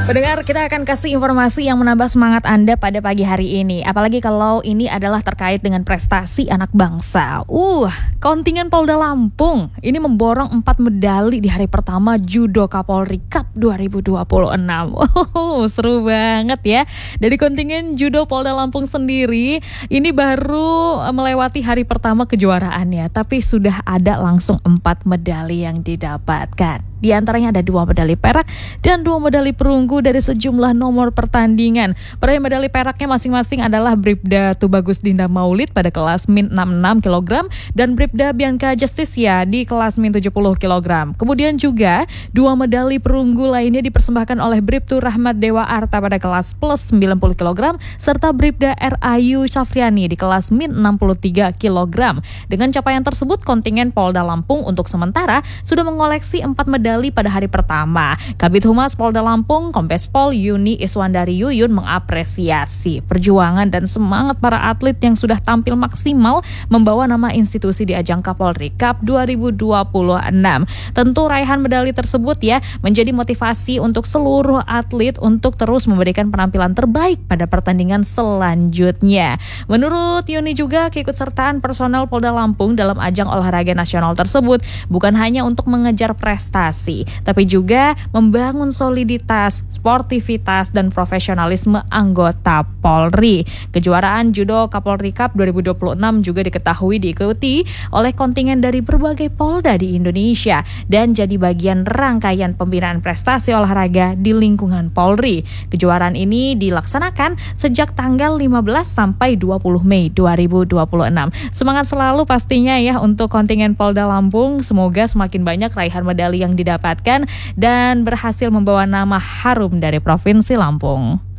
Pendengar, kita akan kasih informasi yang menambah semangat Anda pada pagi hari ini. Apalagi kalau ini adalah terkait dengan prestasi anak bangsa. Kontingen Polda Lampung ini memborong 4 medali di hari pertama Judo Kapolri Cup 2026. Seru banget ya. Dari kontingen Judo Polda Lampung sendiri, ini baru melewati hari pertama kejuaraannya, tapi sudah ada langsung 4 medali yang didapatkan. Di antaranya ada 2 medali perak dan 2 medali perunggu dari sejumlah nomor pertandingan. Peraih medali peraknya masing-masing adalah Bribda Tubagus Dinda Maulid pada kelas min 66 kg dan Bribda Bianca Justicia di kelas min 70 kg. Kemudian juga 2 medali perunggu lainnya dipersembahkan oleh Bribtu Rahmat Dewa Arta pada kelas plus 90 kg serta Bribda Rayu Syafriani di kelas min 63 kg. Dengan capaian tersebut, kontingen Polda Lampung untuk sementara sudah mengoleksi 4 medali pada hari pertama. Kabid Humas Polda Lampung, Kombes Pol Yuni Iswandari Yuyun mengapresiasi perjuangan dan semangat para atlet yang sudah tampil maksimal membawa nama institusi di ajang Kapolri Cup 2026. Tentu raihan medali tersebut menjadi motivasi untuk seluruh atlet untuk terus memberikan penampilan terbaik pada pertandingan selanjutnya. Menurut Yuni juga, keikutsertaan personel Polda Lampung dalam ajang olahraga nasional tersebut bukan hanya untuk mengejar prestasi, tapi juga membangun soliditas, sportivitas, dan profesionalisme anggota Polri. Kejuaraan Judo Kapolri Cup 2026 juga diketahui diikuti oleh kontingen dari berbagai polda di Indonesia dan jadi bagian rangkaian pembinaan prestasi olahraga di lingkungan Polri. Kejuaraan ini dilaksanakan sejak tanggal 15 sampai 20 Mei 2026. Semangat selalu pastinya untuk kontingen Polda Lampung. Semoga semakin banyak raihan medali yang didapatkan dan berhasil membawa nama harum dari Provinsi Lampung.